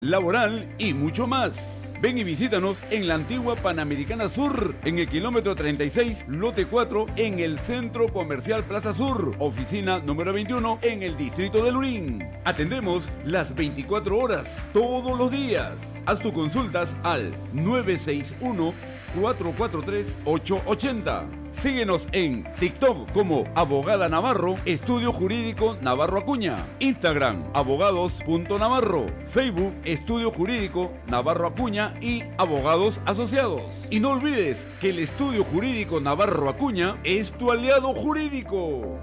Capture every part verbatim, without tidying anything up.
laboral y mucho más. Ven y visítanos en la antigua Panamericana Sur, en el kilómetro treinta y seis, lote cuatro, en el Centro Comercial Plaza Sur, oficina número veintiuno, en el distrito de Lurín. Atendemos las veinticuatro horas, todos los días. Haz tus consultas al nueve seis uno, cuatro cuatro tres, ocho ocho cero. Síguenos en TikTok como Abogada Navarro, Estudio Jurídico Navarro Acuña. Instagram, abogados.navarro. Facebook, Estudio Jurídico Navarro Acuña y Abogados Asociados. Y no olvides que el Estudio Jurídico Navarro Acuña es tu aliado jurídico.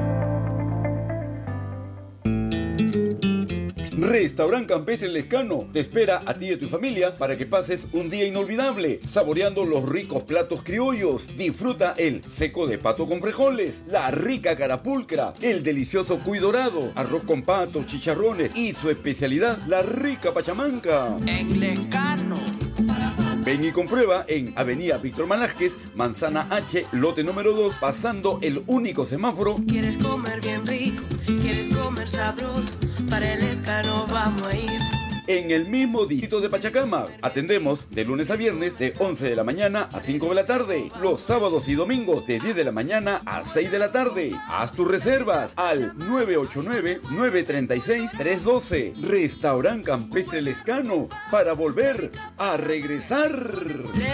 Restaurante Campestre Lescano te espera a ti y a tu familia para que pases un día inolvidable, saboreando los ricos platos criollos. Disfruta el seco de pato con frijoles, la rica carapulcra, el delicioso cuy dorado, arroz con pato, chicharrones y su especialidad, la rica pachamanca. En Lescano. Ven y comprueba en Avenida Víctor Malásquez, Manzana H, lote número dos, pasando el único semáforo. ¿Quieres comer bien rico? ¿Quieres comer sabroso? Para el Lescano vamos a ir. En el mismo distrito de Pachacama. Atendemos de lunes a viernes de once de la mañana a cinco de la tarde. Los sábados y domingos de diez de la mañana a seis de la tarde. Haz tus reservas al nueve ocho nueve, nueve tres seis, tres uno dos. Restaurante Campestre Lescano, para volver a regresar.